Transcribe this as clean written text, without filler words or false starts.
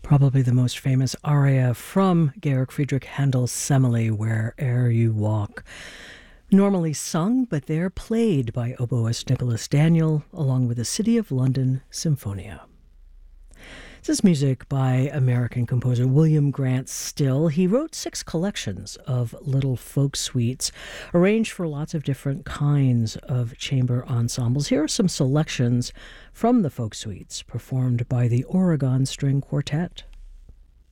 Probably the most famous aria from Georg Friedrich Handel's Semele, Where'er You Walk. Normally sung, but they're played by oboist Nicholas Daniel, along with the City of London Symphonia. This is music by American composer William Grant Still. He wrote 6 collections of little folk suites, arranged for lots of different kinds of chamber ensembles. Here are some selections from the folk suites performed by the Oregon String Quartet.